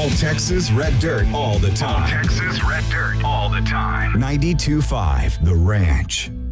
All Texas Red Dirt all the time. Texas Red Dirt all the time. 92.5 The Ranch.